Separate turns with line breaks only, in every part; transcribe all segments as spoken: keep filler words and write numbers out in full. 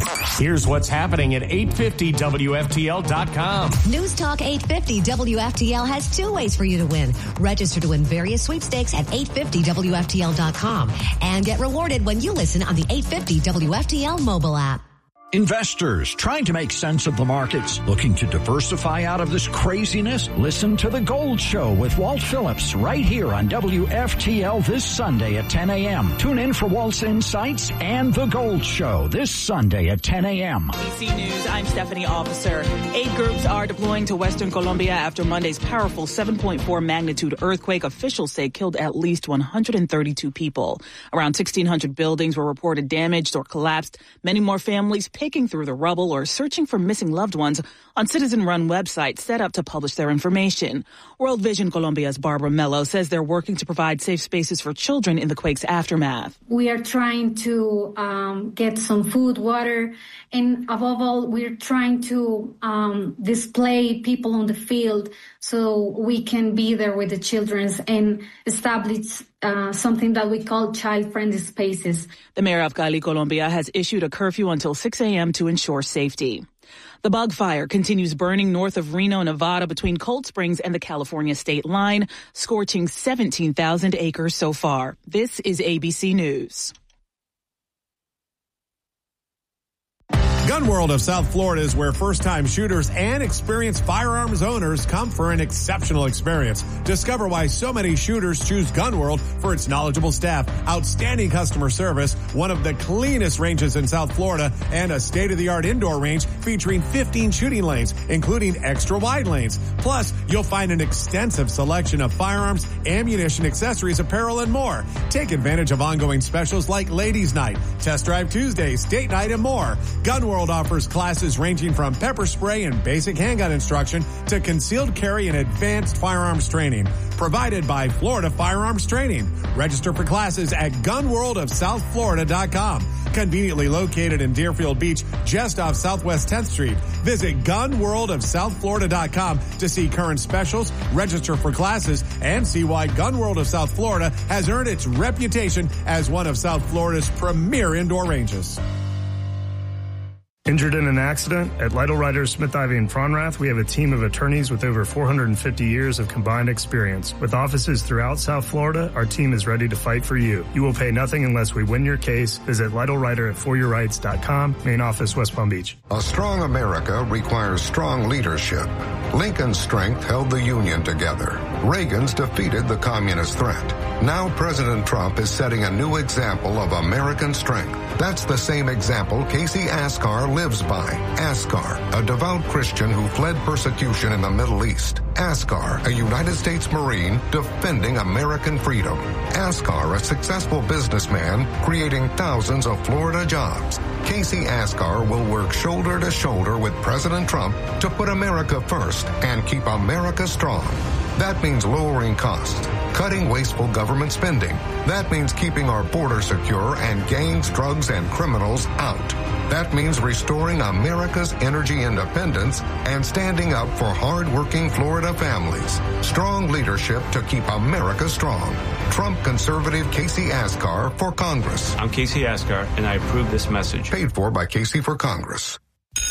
Here's what's happening at eight fifty W F T L dot com.
News Talk eight fifty W F T L has two ways for you to win. Register to win various sweepstakes at eight fifty W F T L dot com and get rewarded when you listen on the eight fifty W F T L mobile app.
Investors trying to make sense of the markets, looking to diversify out of this craziness? Listen to The Gold Show with Walt Phillips right here on W F T L this Sunday at ten a.m. Tune in for Walt's Insights and The Gold Show this Sunday at ten a.m.
A B C News, I'm Stephanie Officer. Eight groups are deploying to Western Colombia after Monday's powerful seven point four magnitude earthquake officials say killed at least one hundred thirty-two people. Around sixteen hundred buildings were reported damaged or collapsed. Many more families picking through the rubble or searching for missing loved ones on citizen-run websites set up to publish their information. World Vision Colombia's Barbara Mello says they're working to provide safe spaces for children in the quake's aftermath.
We are trying to um, get some food, water, and above all, we're trying to um, display people on the field so we can be there with the children and establish uh, something that we call child-friendly spaces.
The mayor of Cali, Colombia, has issued a curfew until six a.m. to ensure safety. The bug fire continues burning north of Reno, Nevada, between Cold Springs and the California state line, scorching seventeen thousand acres so far. This is A B C News.
Gun World of South Florida is where first-time shooters and experienced firearms owners come for an exceptional experience. Discover why so many shooters choose Gun World for its knowledgeable staff, outstanding customer service, one of the cleanest ranges in South Florida, and a state-of-the-art indoor range featuring fifteen shooting lanes, including extra-wide lanes. Plus, you'll find an extensive selection of firearms, ammunition, accessories, apparel, and more. Take advantage of ongoing specials like Ladies' Night, Test Drive Tuesdays, Date Night, and more. Gun World offers classes ranging from pepper spray and basic handgun instruction to concealed carry and advanced firearms training. Provided by Florida Firearms Training. Register for classes at gun world of south florida dot com. Conveniently located in Deerfield Beach, just off Southwest tenth Street. Visit gun world of south florida dot com to see current specials, register for classes, and see why Gun World of South Florida has earned its reputation as one of South Florida's premier indoor ranges.
Injured in an accident? At Lytle Writers, Smith Ivey and Fronrath, we have a team of attorneys with over four hundred fifty years of combined experience. With offices throughout South Florida, our team is ready to fight for you. You will pay nothing unless we win your case. Visit Lytle Writer at for your rights dot com, main office, West Palm Beach.
A strong America requires strong leadership. Lincoln's strength held the Union together. Reagan's defeated the communist threat. Now President Trump is setting a new example of American strength. That's the same example Casey Askar lives by. Askar, a devout Christian who fled persecution in the Middle East. Askar, a United States Marine defending American freedom. Askar, a successful businessman creating thousands of Florida jobs. Casey Askar will work shoulder to shoulder with President Trump to put America first and keep America strong. That means lowering costs, cutting wasteful government spending. That means keeping our border secure and gangs, drugs, and criminals out. That means restoring America's energy independence and standing up for hard-working Florida families. Strong leadership to keep America strong. Trump conservative Casey Askar for Congress.
I'm Casey Askar, and I approve this message.
Paid for by Casey for Congress.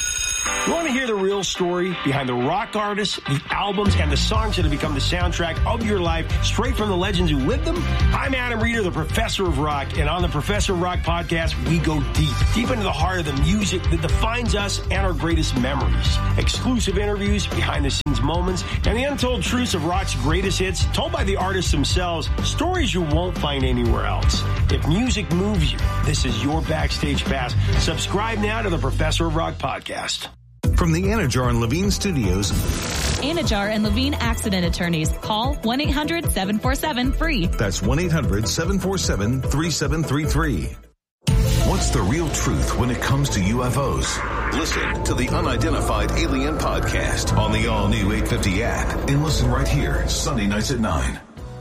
You want to hear the real story behind the rock artists, the albums, and the songs that have become the soundtrack of your life, straight from the legends who lived them? I'm Adam Reeder, the Professor of Rock, and on the Professor of Rock podcast, we go deep, deep into the heart of the music that defines us and our greatest memories. Exclusive interviews, behind-the-scenes moments, and the untold truths of rock's greatest hits, told by the artists themselves, stories you won't find anywhere else. If music moves you, this is your backstage pass. Subscribe now to the Professor of Rock podcast.
From the Anajar and Levine Studios.
Anajar and Levine Accident Attorneys. Call one eight hundred seven four seven free.
That's one eight hundred seven four seven three seven three three. What's the real truth when it comes to U F Os? Listen to the Unidentified Alien Podcast on the all-new eight fifty app and listen right here Sunday nights at nine.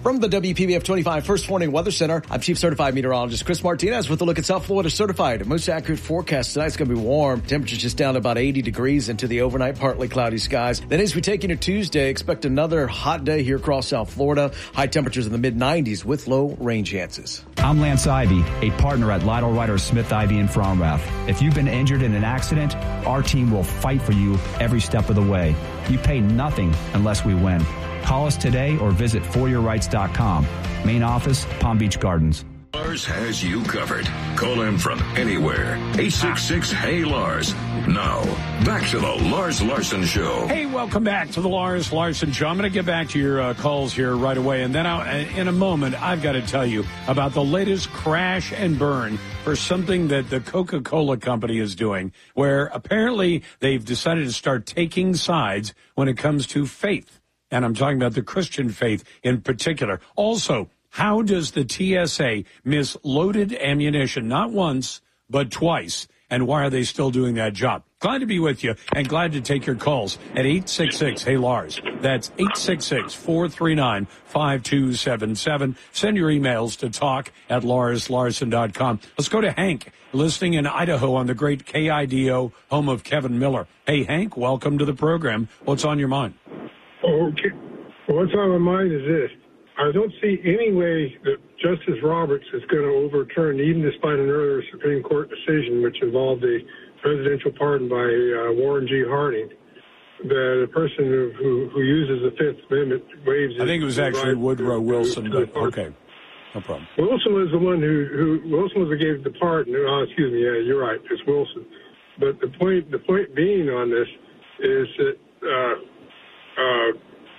From the W P B F twenty-five First Warning Weather Center, I'm Chief Certified Meteorologist Chris Martinez with a look at South Florida certified. Most accurate forecast tonight's going to be warm. Temperatures just down to about eighty degrees into the overnight partly cloudy skies. Then as we take into Tuesday, expect another hot day here across South Florida. High temperatures in the mid nineties with low rain chances.
I'm Lance Ivy, a partner at Lytle Ryder Smith Ivy in Fromrath. If you've been injured in an accident, our team will fight for you every step of the way. You pay nothing unless we win. Call us today or visit for your rights dot com. Main office, Palm Beach Gardens.
Lars has you covered. Call him from anywhere. eight six six, hey Lars. Now, back to the Lars Larson Show.
Hey, welcome back to the Lars Larson Show. I'm going to get back to your uh, calls here right away. And then I'll, in a moment, I've got to tell you about the latest crash and burn for something that the Coca-Cola company is doing, where apparently they've decided to start taking sides when it comes to faith. And I'm talking about the Christian faith in particular. Also, how does the T S A miss loaded ammunition, not once, but twice? And why are they still doing that job? Glad to be with you and glad to take your calls at eight six six, hey Lars. That's eight six six, four three nine, five two seven seven. Send your emails to talk at lars larson dot com. Let's go to Hank, listening in Idaho on the great K I D O, home of Kevin Miller. Hey, Hank, welcome to the program. What's on your mind?
Okay. What's on my mind is this. I don't see any way that Justice Roberts is going to overturn, even despite an earlier Supreme Court decision which involved a presidential pardon by uh, Warren G. Harding, that a person who, who, who uses the Fifth Amendment waives.
I think it was actually Woodrow Wilson, but okay. No problem.
Wilson was the one who, who Wilson was the gave the pardon. Oh, excuse me. Yeah, you're right. It's Wilson. But the point, the point being on this is that, uh, Uh,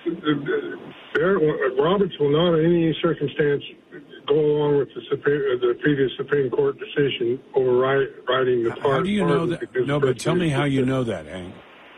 Roberts will not in any circumstance go along with the Supreme, uh, the previous Supreme Court decision overriding the pardon.
How do you know that? No, but tell me how you know that, Hank.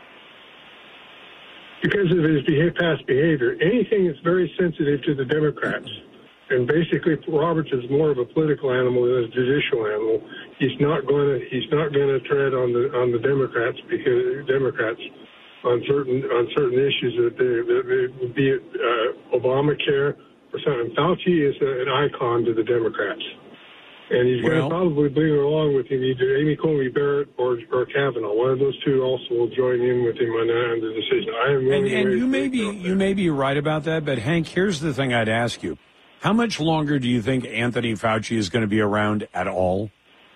Because of his past behavior. Anything that's very sensitive to the Democrats. And basically, Roberts is more of a political animal than a judicial animal. He's not going to. He's not going to tread on the on the Democrats because Democrats. on certain on certain issues that they, that they would be it uh, Obamacare or something. Fauci is a, an icon to the Democrats, and he's well, going to probably bring along with him either Amy Coney Barrett or or Kavanaugh. One of those two also will join in with him on, on the decision. I am
and, and you may be you may be right about that, but Hank, here's the thing I'd ask you: how much longer do you think Anthony Fauci is going to be around at all?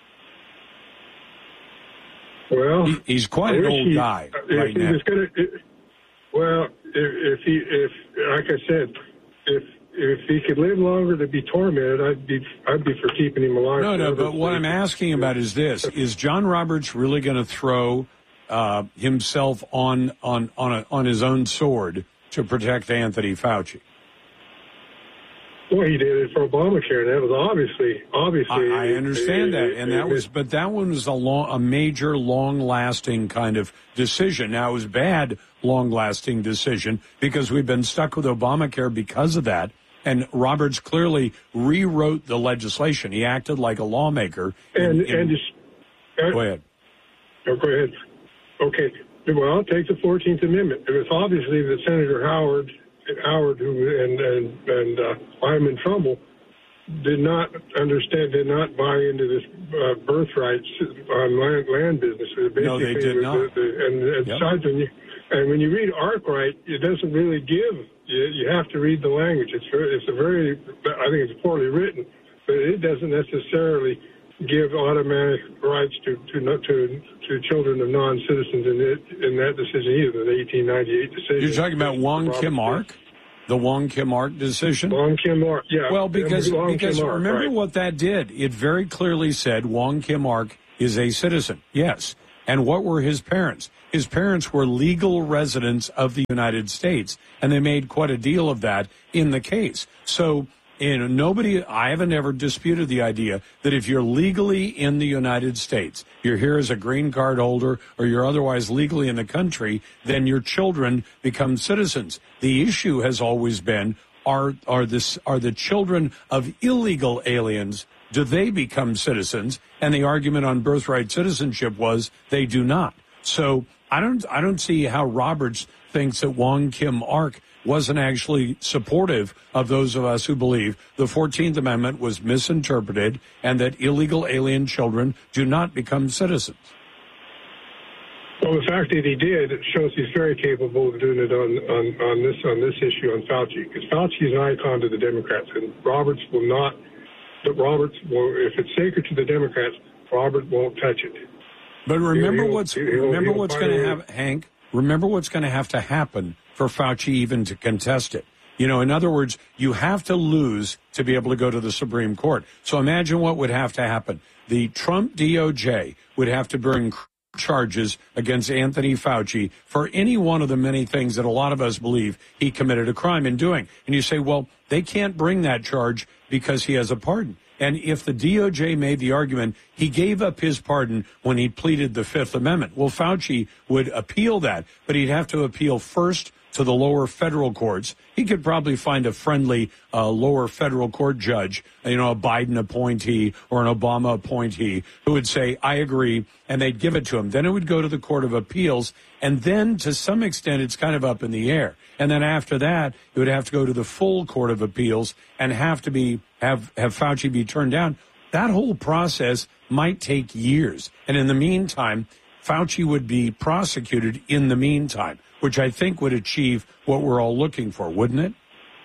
Well,
he, he's quite an old
he,
guy
if
right
he
now.
Was gonna, it, well, if, if he, if like I said, if if he could live longer to be tormented, I'd be I'd be for keeping him alive.
No, no. But what I'm asking about is this: is John Roberts really going to throw uh, himself on on on a, on his own sword to protect Anthony Fauci?
Well, he did it for Obamacare, and that was obviously, obviously.
I, I understand
it,
that, and that was, but that one was a long, a major, long-lasting kind of decision. Now, it was bad, long-lasting decision because we've been stuck with Obamacare because of that. And Roberts clearly rewrote the legislation. He acted like a lawmaker.
And
in, in,
and just, uh,
go ahead.
Oh, go ahead. Okay. Well, take the fourteenth Amendment. It was obviously that Senator Howard. Howard, who and and and uh, Lyman Trumbull did not understand, did not buy into this uh, birthrights on land, land business. Basically,
no, they did
the,
not.
The, the, and and
yep.
besides, when you and when you read Arkwright, it doesn't really give. You, you have to read the language. It's very, it's a very, I think it's poorly written, but it doesn't necessarily give automatic rights to to to to children of non-citizens in it in that decision either. The eighteen ninety-eight decision.
You're talking about Wong Kim Ark, the Wong Kim Ark decision.
Wong Kim Ark, yeah.
Well, because
Wong
because
Kim Ark,
remember
right.
what that did. It very clearly said Wong Kim Ark is a citizen. Yes, and what were his parents? His parents were legal residents of the United States, and they made quite a deal of that in the case. So. And nobody, I haven't ever disputed the idea that if you're legally in the United States, you're here as a green card holder, or you're otherwise legally in the country, then your children become citizens. The issue has always been, are are this are the children of illegal aliens, do they become citizens? And the argument on birthright citizenship was they do not. So I don't I don't see how Roberts thinks that Wong Kim Ark wasn't actually supportive of those of us who believe the fourteenth Amendment was misinterpreted and that illegal alien children do not become citizens.
Well, the fact that he did shows he's very capable of doing it on, on, on this on this issue on Fauci, because Fauci is an icon to the Democrats, and Roberts will not. But Roberts will, if it's sacred to the Democrats, Robert won't touch it.
But remember
he'll,
what's
he'll,
remember
he'll
what's going to have Hank. Remember what's going to have to happen for Fauci even to contest it. You know, in other words, you have to lose to be able to go to the Supreme Court. So imagine what would have to happen. The Trump D O J would have to bring charges against Anthony Fauci for any one of the many things that a lot of us believe he committed a crime in doing. And you say, well, they can't bring that charge because he has a pardon. And if the D O J made the argument, he gave up his pardon when he pleaded the Fifth Amendment. Well, Fauci would appeal that, but he'd have to appeal first to the lower federal courts. He could probably find a friendly uh, lower federal court judge, you know, a Biden appointee or an Obama appointee, who would say, I agree, and they'd give it to him. Then it would go to the Court of Appeals, and then to some extent it's kind of up in the air. And then after that, it would have to go to the full Court of Appeals and have to be have, have Fauci be turned down. That whole process might take years. And in the meantime, Fauci would be prosecuted in the meantime, which I think would achieve what we're all looking for, wouldn't it?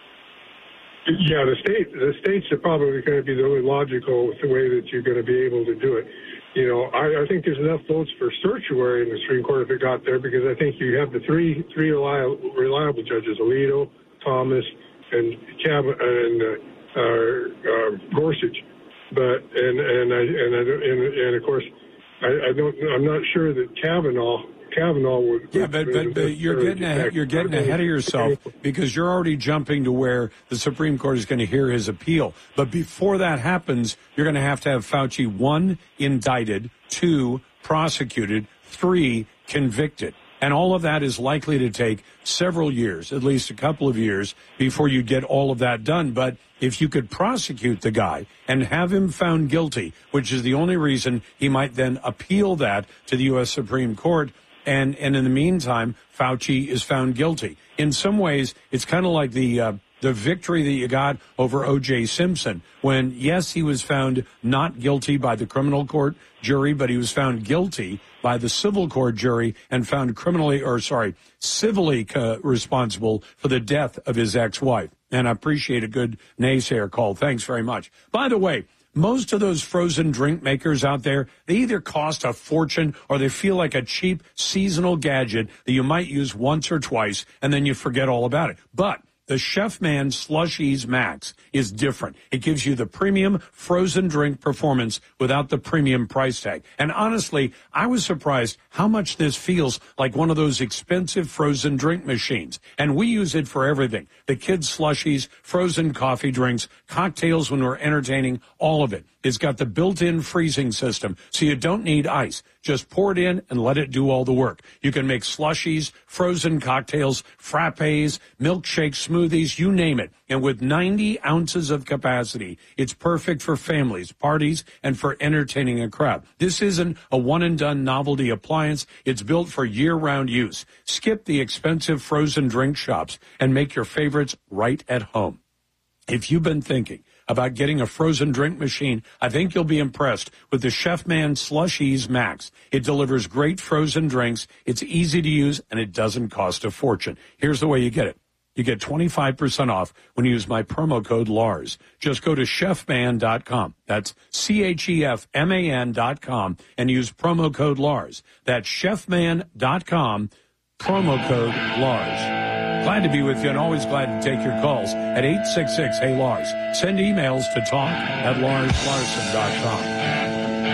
Yeah, the state, the states are probably going to be the only logical the way that you're going to be able to do it. You know, I, I think there's enough votes for certiorari in the Supreme Court if it got there, because I think you have the three three reliable, reliable judges: Alito, Thomas, and Cab and uh, uh, uh, Gorsuch. But and and I and I, and, and of course, I, I don't. I'm not sure that Kavanaugh. Kavanaugh would.
Yeah, but but, but you're getting ahead, you're getting ahead of yourself, because you're already jumping to where the Supreme Court is going to hear his appeal. But before that happens, you're going to have to have Fauci, one, indicted, two, prosecuted, three, convicted. And all of that is likely to take several years, at least a couple of years, before you get all of that done. But if you could prosecute the guy and have him found guilty, which is the only reason he might then appeal that to the U S Supreme Court, And, and in the meantime, Fauci is found guilty. In some ways, it's kind of like the uh, the victory that you got over O J Simpson, when, yes, he was found not guilty by the criminal court jury, but he was found guilty by the civil court jury and found criminally, or sorry, civilly uh, responsible for the death of his ex-wife. And I appreciate a good naysayer call. Thanks very much. By the way, most of those frozen drink makers out there, they either cost a fortune or they feel like a cheap seasonal gadget that you might use once or twice and then you forget all about it. But the Chef Man Slushies Max is different. It gives you the premium frozen drink performance without the premium price tag. And honestly, I was surprised how much this feels like one of those expensive frozen drink machines. And we use it for everything. The kids' slushies, frozen coffee drinks, cocktails when we're entertaining, all of it. It's got the built-in freezing system, so you don't need ice. Just pour it in and let it do all the work. You can make slushies, frozen cocktails, frappes, milkshakes, smoothies, you name it. And with ninety ounces of capacity, it's perfect for families, parties, and for entertaining a crowd. This isn't a one-and-done novelty appliance. It's built for year-round use. Skip the expensive frozen drink shops and make your favorites right at home. If you've been thinking about getting a frozen drink machine, I think you'll be impressed with the Chef Man Slushies Max. It delivers great frozen drinks, it's easy to use, and it doesn't cost a fortune. Here's the way you get it. You get twenty-five percent off when you use my promo code Lars. Just go to chef man dot com. That's C H E F M A N dot com and use promo code Lars. That's chef man dot com, promo code Lars. Glad to be with you and always glad to take your calls at eight six six, hey Lars. Send emails to talk at lars larson dot com.